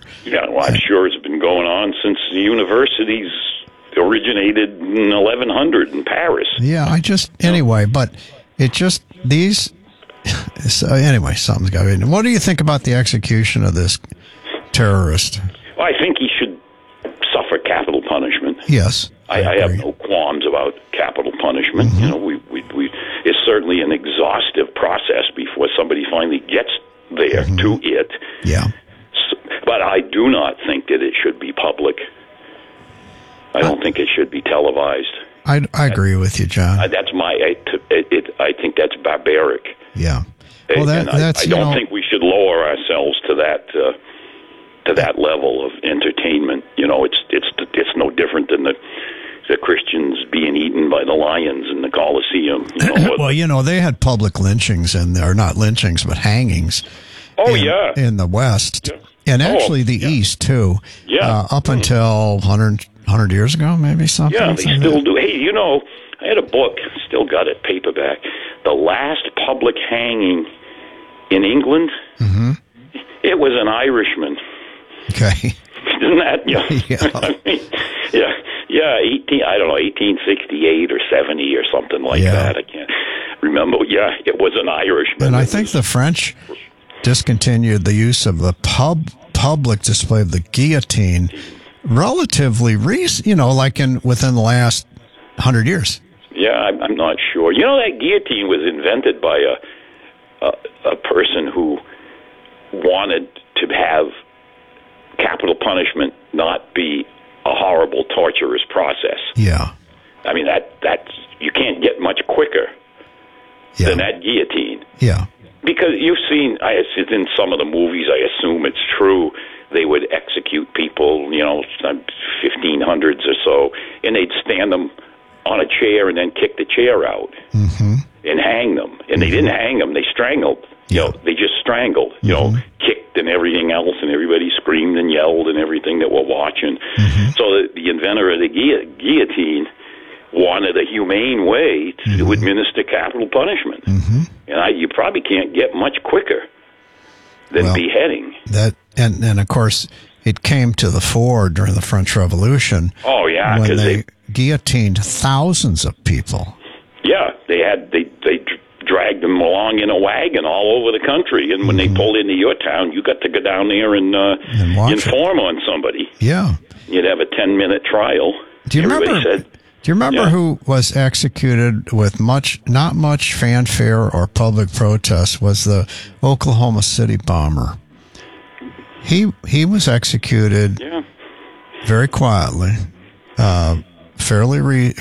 Yeah, well, I'm sure it's been going on since the universities originated in 1100 in Paris. Yeah, anyway, but it just, so anyway, something's got to be. What do you think about the execution of this terrorist? Well, I think he should suffer capital punishment. Yes. I have no qualms about capital punishment. Mm-hmm. You know, it's certainly an exhaustive process before somebody finally gets there mm-hmm. to it. Yeah. So, but I do not think that it should be public. I don't think it should be televised. I agree with you, John. That's I think that's barbaric. Yeah. Well, I don't think we should lower ourselves to that level of entertainment. You know, it's no different than the Christians being eaten by the lions in the Colosseum. You know, well, they had public lynchings in there, not lynchings, but hangings. In the West, and actually the East too. Yeah, up until 100 years ago, maybe something. Yeah, they still do. Hey, I had a book, still got it, paperback. The last public hanging in England. Mm-hmm. It was an Irishman. Okay. Isn't that? Yeah. Yeah. 1868 or 70 or something like that. I can't remember. Yeah, it was an Irishman. And I think the French discontinued the use of the public display of the guillotine relatively recent, within the last 100 years. Yeah, I'm not sure. That guillotine was invented by a person who wanted to have capital punishment not be a horrible, torturous process. Yeah. I mean, that's you can't get much quicker than that guillotine. Yeah. Because you've seen, in some of the movies, I assume it's true, they would execute people, 1500s or so, and they'd stand them on a chair and then kick the chair out mm-hmm. and hang them. And they didn't hang them, they strangled. They just strangled, kicked and everything else, and everybody screamed and yelled and everything that we're watching. Mm-hmm. So the inventor of the guillotine wanted a humane way to administer capital punishment. Mm-hmm. And you probably can't get much quicker than beheading. And of course, it came to the fore during the French Revolution. Oh, yeah. When they guillotined thousands of people. Yeah, they dragged them along in a wagon all over the country. And when they pulled into your town, you got to go down there and inform on somebody. Yeah. You'd have a 10-minute trial. Do you remember who was executed with not much fanfare or public protest? Was the Oklahoma City bomber. He was executed very quietly, fairly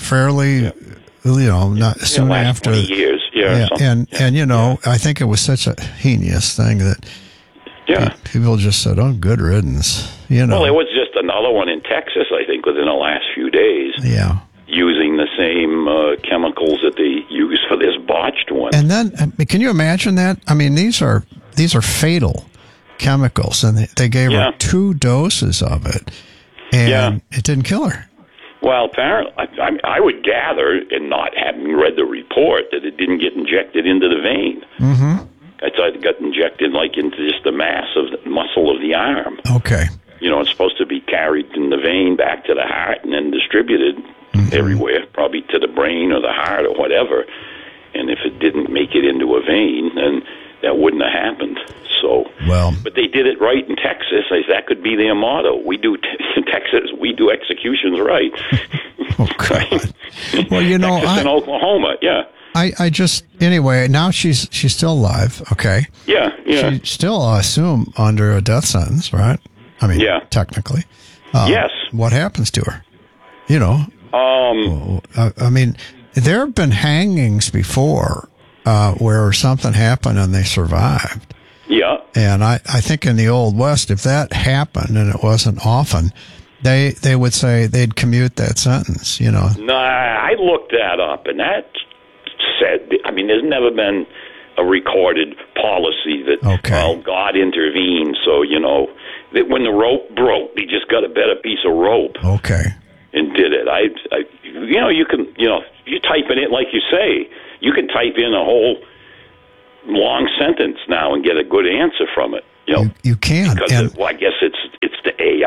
not soon after 20 years. And I think it was such a heinous thing that people just said, "Oh, good riddance." Well, there was just another one in Texas, I think, within the last few days. Yeah. Using the same chemicals that they used for this botched one. And then, can you imagine that? I mean, these are fatal chemicals, and they gave her 2 doses of it, and it didn't kill her. Well, apparently, I would gather, and not having read the report, that it didn't get injected into the vein. Mm-hmm. I thought it got injected into just the mass of the muscle of the arm. Okay. It's supposed to be carried in the vein back to the heart and then distributed everywhere, probably to the brain or the heart or whatever. And if it didn't make it into a vein, then that wouldn't have happened. So, but they did it right in Texas. That could be their motto. We do in Texas. We do executions right. Oh God! Well, Texas and Oklahoma, anyway. Now she's still alive. Okay. Yeah. She's still, I assume, under a death sentence, right? I mean, technically. Yes. What happens to her? I mean, there have been hangings before where something happened and they survived. Yeah. And I think in the Old West, if that happened, and it wasn't often, they would say they'd commute that sentence, No, I looked that up, and that said, I mean, there's never been a recorded policy that, God intervened, so, that when the rope broke, they just got a better piece of rope. Okay. And did it. You can, you type it in, like you say, you can type in a whole long sentence now and get a good answer from it. You can. Because I guess it's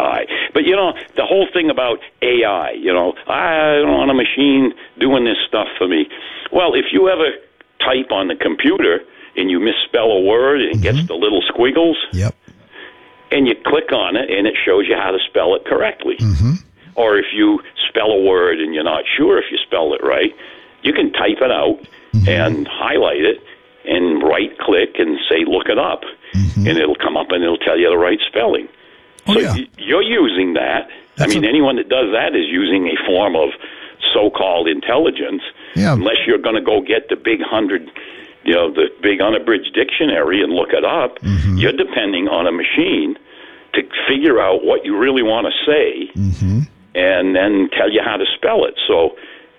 AI. But, the whole thing about AI, I don't want a machine doing this stuff for me. Well, if you ever type on the computer and you misspell a word and it gets the little squiggles, Yep. and you click on it and it shows you how to spell it correctly. Mm-hmm. Or if you spell a word and you're not sure if you spelled it right, you can type it out and highlight it and right-click and say, look it up. And it'll come up and it'll tell you the right spelling. Oh, so yeah. You're using that. That's anyone that does that is using a form of so-called intelligence, unless you're going to go get the big the big unabridged dictionary and look it up. You're depending on a machine to figure out what you really want to say and then tell you how to spell it. So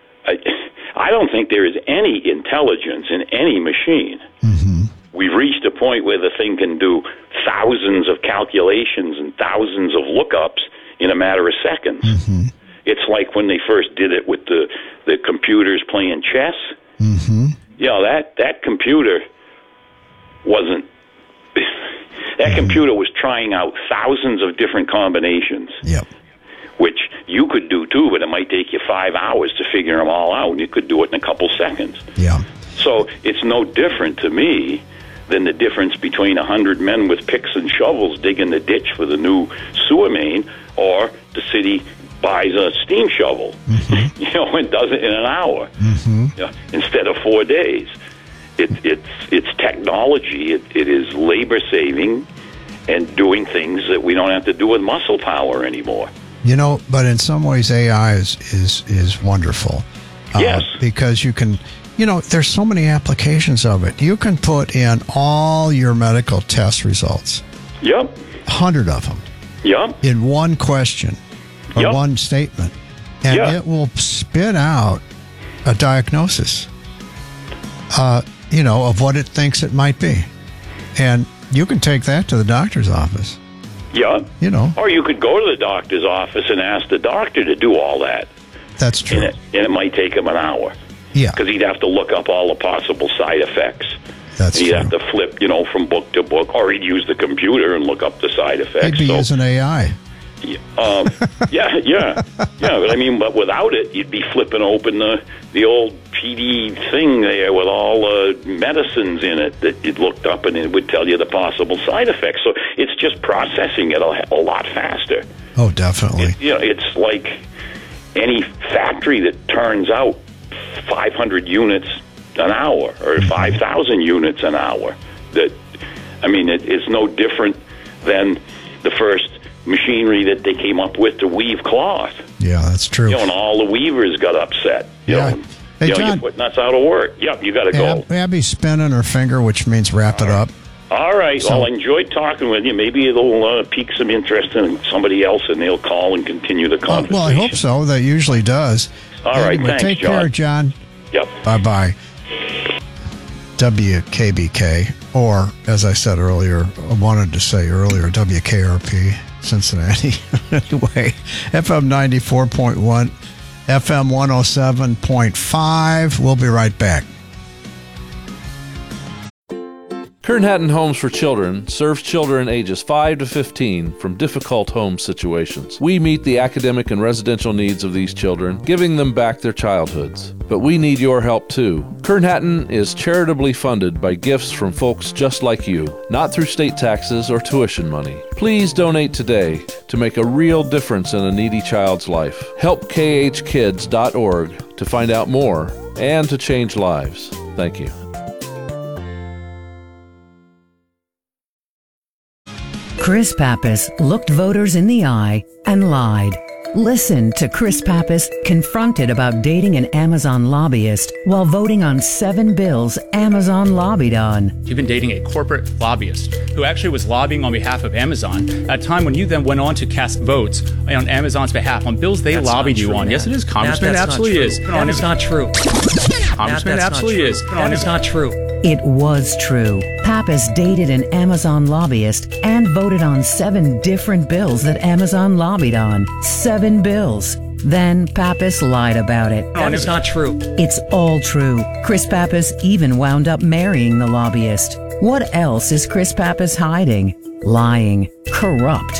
I don't think there is any intelligence in any machine. We've reached a point where the thing can do thousands of calculations and thousands of lookups in a matter of seconds. It's like when they first did it with the computers playing chess. That computer wasn't... That computer was trying out thousands of different combinations. Yep. Which you could do too, but it might take you 5 hours to figure them all out, and you could do it in a couple seconds. Yeah. So it's no different to me than the difference between 100 men with picks and shovels digging the ditch for the new sewer main, or the city buys a steam shovel, and does it in an hour instead of 4 days. It's technology. It is labor saving and doing things that we don't have to do with muscle power anymore. But in some ways, AI is wonderful. Yes. Because you can, there's so many applications of it. You can put in all your medical test results. Yep. 100 of them. Yep. In one question or one statement. And it will spit out a diagnosis, of what it thinks it might be. And you can take that to the doctor's office. Yeah. Or you could go to the doctor's office and ask the doctor to do all that. That's true. And it might take him an hour. Yeah. Because he'd have to look up all the possible side effects. That's true. He'd have to flip, from book to book, or he'd use the computer and look up the side effects. He'd be using AI. Yeah. But without it, you'd be flipping open the old PD thing there with all the medicines in it that you'd looked up, and it would tell you the possible side effects. So it's just processing it a lot faster. Oh, definitely. It's like any factory that turns out 500 units an hour or 5,000 units an hour. It's no different than the first machinery that they came up with to weave cloth. Yeah, that's true. And all the weavers got upset. Hey, John, you're putting us out of work. Yep, you got to go. Abby's spinning her finger, which means wrap it up. All right. So, I enjoyed talking with you. Maybe it'll pique some interest in somebody else, and they'll call and continue the conversation. Well, I hope so. That usually does. All right. Thanks, take John. care, John. Yep. Bye-bye. WKBK, or, as I said earlier, I wanted to say earlier, WKRP, Cincinnati. Anyway, FM 94.1, FM 107.5. We'll be right back. Kern Hatton Homes for Children serves children ages 5 to 15 from difficult home situations. We meet the academic and residential needs of these children, giving them back their childhoods. But we need your help too. Kern Hatton is charitably funded by gifts from folks just like you, not through state taxes or tuition money. Please donate today to make a real difference in a needy child's life. Help khkids.org to find out more and to change lives. Thank you. Chris Pappas looked voters in the eye and lied. Listen to Chris Pappas confronted about dating an Amazon lobbyist while voting on 7 bills Amazon lobbied on. You've been dating a corporate lobbyist who actually was lobbying on behalf of Amazon at a time when you then went on to cast votes on Amazon's behalf on bills they lobbied you on. Yes, it is, Congressman. It absolutely is. That is not true. Congressman, absolutely is. That is not true. It was true. Pappas dated an Amazon lobbyist and voted on 7 different bills that Amazon lobbied on. 7 bills. Then Pappas lied about it. That is not true. It's all true. Chris Pappas even wound up marrying the lobbyist. What else is Chris Pappas hiding? Lying. Corrupt.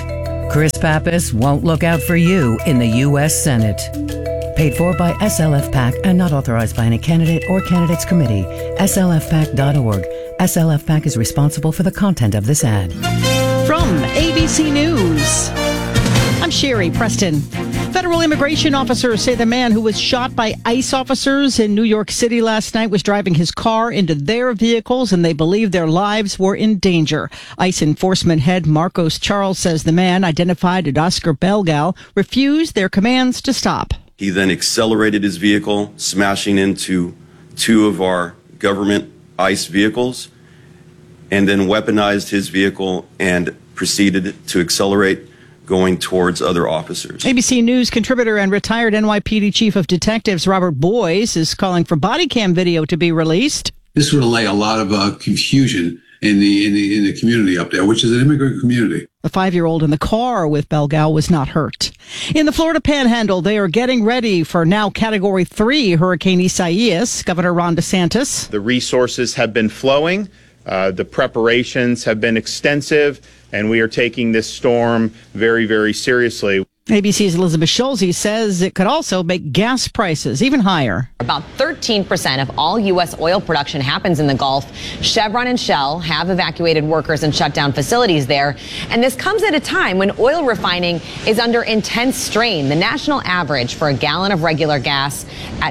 Chris Pappas won't look out for you in the U.S. Senate. Paid for by SLF PAC and not authorized by any candidate or candidates committee. SLFPAC.org. SLF PAC is responsible for the content of this ad. From ABC News, I'm Sherry Preston. Federal immigration officers say the man who was shot by ICE officers in New York City last night was driving his car into their vehicles, and they believe their lives were in danger. ICE enforcement head Marcos Charles says the man, identified as Oscar Belgal, refused their commands to stop. He then accelerated his vehicle, smashing into two of our government ICE vehicles, and then weaponized his vehicle and proceeded to accelerate, going towards other officers. ABC News contributor and retired NYPD Chief of Detectives Robert Boyce is calling for body cam video to be released. This would allay a lot of confusion in the community up there, which is an immigrant community. The 5-year-old in the car with Belgal was not hurt. In the Florida Panhandle, they are getting ready for now Category 3 Hurricane Isaias. Governor Ron DeSantis. The resources have been flowing. The preparations have been extensive, and we are taking this storm very, very seriously. ABC's Elizabeth Schulze says it could also make gas prices even higher. About 13% of all U.S. oil production happens in the Gulf. Chevron and Shell have evacuated workers and shut down facilities there. And this comes at a time when oil refining is under intense strain. The national average for a gallon of regular gas at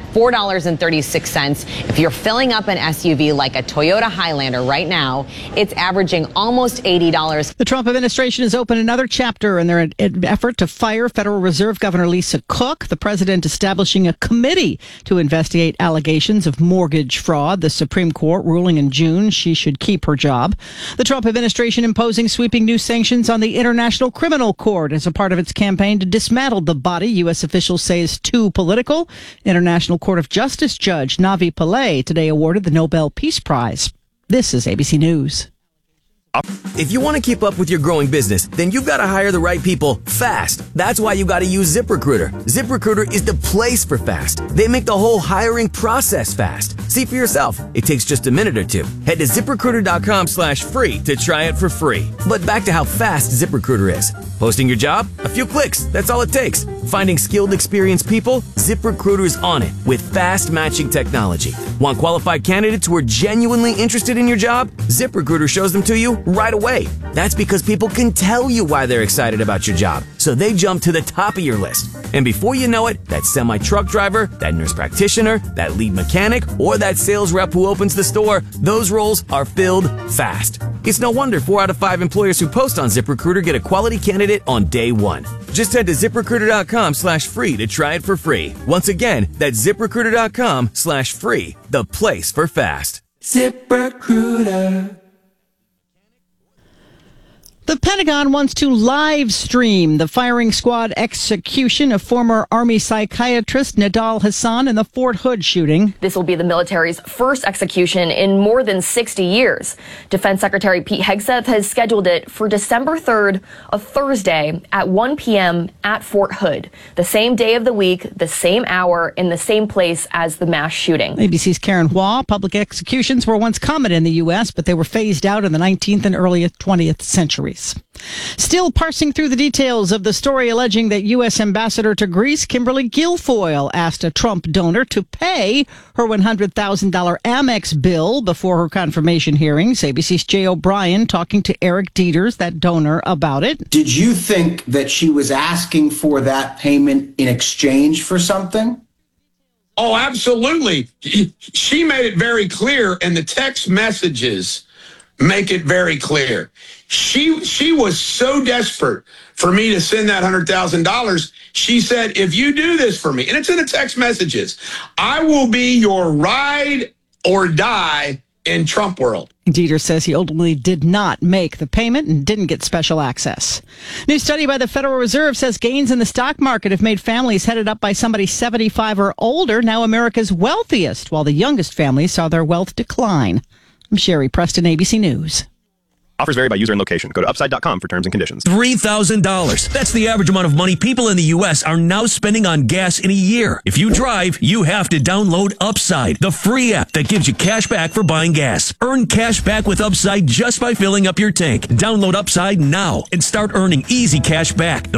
$4.36. If you're filling up an SUV like a Toyota Highlander right now, it's averaging almost $80. The Trump administration has opened another chapter in their effort to fire Federal Reserve Governor Lisa Cook, the president establishing a committee to investigate allegations of mortgage fraud. The Supreme Court ruling in June she should keep her job. The Trump administration imposing sweeping new sanctions on the International Criminal Court as a part of its campaign to dismantle the body U.S. officials say is too political. International Court of Justice Judge Navi Pillay today awarded the Nobel Peace Prize. This is ABC News. If you want to keep up with your growing business, then you've got to hire the right people fast. That's why you got to use ZipRecruiter. ZipRecruiter is the place for fast. They make the whole hiring process fast. See for yourself. It takes just a minute or two. Head to ZipRecruiter.com/free to try it for free. But back to how fast ZipRecruiter is. Posting your job? A few clicks. That's all it takes. Finding skilled, experienced people? ZipRecruiter's on it with fast matching technology. Want qualified candidates who are genuinely interested in your job? ZipRecruiter shows them to you right away. That's because people can tell you why they're excited about your job, so they jump to the top of your list. And before you know it, that semi-truck driver, that nurse practitioner, that lead mechanic, or that sales rep who opens the store, those roles are filled fast. It's no wonder 4 out of 5 employers who post on ZipRecruiter get a quality candidate on day one. Just head to ZipRecruiter.com/free to try it for free. Once again, that's ZipRecruiter.com/free, the place for fast. ZipRecruiter. The Pentagon wants to live stream the firing squad execution of former Army psychiatrist Nidal Hasan in the Fort Hood shooting. This will be the military's first execution in more than 60 years. Defense Secretary Pete Hegseth has scheduled it for December 3rd, a Thursday, at 1 p.m. at Fort Hood. The same day of the week, the same hour, in the same place as the mass shooting. ABC's Karen Hua. Public executions were once common in the U.S., but they were phased out in the 19th and early 20th centuries. Still parsing through the details of the story alleging that U.S. Ambassador to Greece Kimberly Guilfoyle asked a Trump donor to pay her $100,000 Amex bill before her confirmation hearings. ABC's Jay O'Brien talking to Eric Dieters, that donor, about it. Did you think that she was asking for that payment in exchange for something? Oh, absolutely. She made it very clear, and the text messages make it very clear. She was so desperate for me to send that $100,000. She said, if you do this for me, and it's in the text messages, I will be your ride or die in Trump world. Dieter says he ultimately did not make the payment and didn't get special access. New study by the Federal Reserve says gains in the stock market have made families headed up by somebody 75 or older now America's wealthiest, while the youngest families saw their wealth decline. I'm Sherry Preston, ABC News. Offers vary by user and location. Go to upside.com for terms and conditions. $3,000. That's the average amount of money people in the U.S. are now spending on gas in a year. If you drive, you have to download Upside, the free app that gives you cash back for buying gas. Earn cash back with Upside just by filling up your tank. Download Upside now and start earning easy cash back.